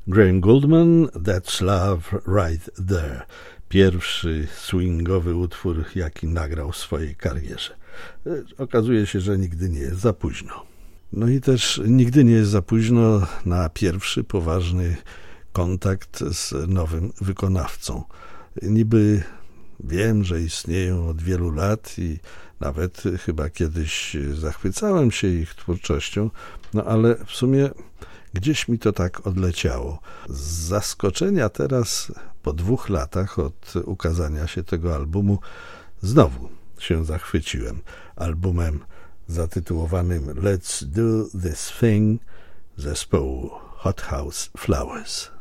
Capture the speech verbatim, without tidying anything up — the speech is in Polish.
Graham Gouldman, That's Love Right There. Pierwszy swingowy utwór, jaki nagrał w swojej karierze. Okazuje się, że nigdy nie jest za późno. No i też nigdy nie jest za późno na pierwszy poważny kontakt z nowym wykonawcą. Niby wiem, że istnieją od wielu lat i nawet chyba kiedyś zachwycałem się ich twórczością, no ale w sumie gdzieś mi to tak odleciało. Z zaskoczenia teraz, po dwóch latach od ukazania się tego albumu, znowu się zachwyciłem albumem zatytułowanym Let's Do This Thing zespołu Hot House Flowers.